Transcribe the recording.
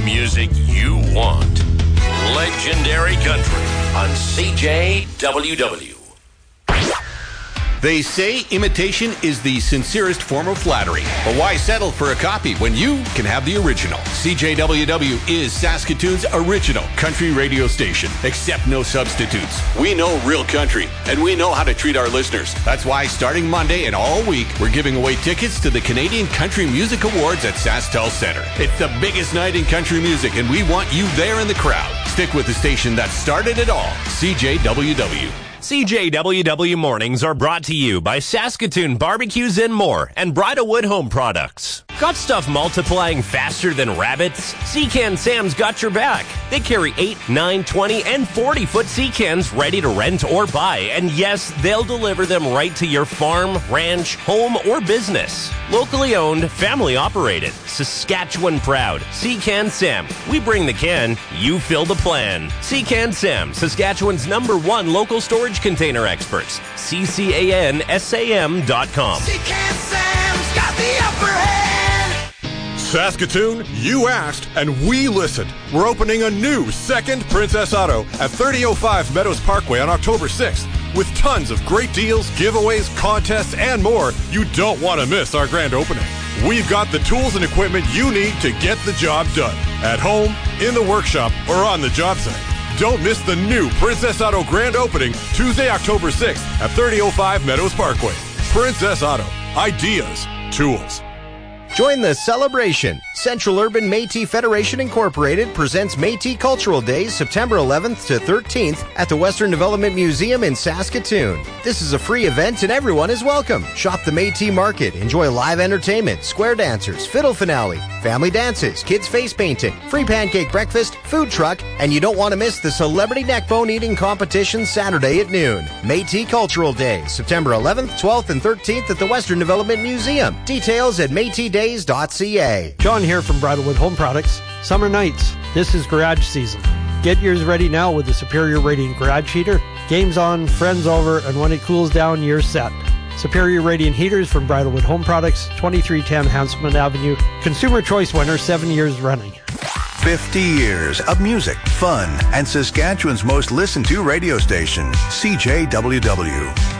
music you want. Legendary Country on CJWW. They say imitation is the sincerest form of flattery. But why settle for a copy when you can have the original? CJWW is Saskatoon's original country radio station. Accept no substitutes. We know real country, and we know how to treat our listeners. That's why starting Monday and all week, we're giving away tickets to the Canadian Country Music Awards at SaskTel Centre. It's the biggest night in country music, and we want you there in the crowd. Stick with the station that started it all, CJWW. CJWW Mornings are brought to you by Saskatoon Barbecues and More and Bridalwood Home Products. Got stuff multiplying faster than rabbits? Sea-Can Sam's got your back. They carry 8, 9, 20, and 40-foot sea cans ready to rent or buy. And yes, they'll deliver them right to your farm, ranch, home, or business. Locally owned, family operated, Saskatchewan proud. Sea-Can Sam. We bring the can, you fill the plan. Sea-Can Sam, Saskatchewan's #1 local storage container experts. CCANSAM.com. Sea-Can Sam's got the upper hand. Saskatoon, you asked, and we listened. We're opening a new second Princess Auto at 3005 Meadows Parkway on October 6th. With tons of great deals, giveaways, contests, and more, you don't want to miss our grand opening. We've got the tools and equipment you need to get the job done. At home, in the workshop, or on the job site. Don't miss the new Princess Auto grand opening Tuesday, October 6th at 3005 Meadows Parkway. Princess Auto. Ideas. Tools. Join the celebration. Central Urban Métis Federation Incorporated presents Métis Cultural Days September 11th to 13th at the Western Development Museum in Saskatoon. This is a free event and everyone is welcome. Shop the Métis Market, enjoy live entertainment, square dancers, fiddle finale, family dances, kids face painting, free pancake breakfast, food truck, and you don't want to miss the celebrity neckbone eating competition Saturday at noon. Métis Cultural Days September 11th, 12th, and 13th at the Western Development Museum. Details at métisdays.ca. John here from Bridalwood Home Products. Summer nights, this is garage season. Get yours ready now with the Superior Radiant Garage Heater. Games on, friends over, and when it cools down, you're set. Superior Radiant Heaters from Bridalwood Home Products, 2310 Hanselman Avenue. Consumer Choice winner, 7 years running. 50 years of music, fun, and Saskatchewan's most listened to radio station, CJWW.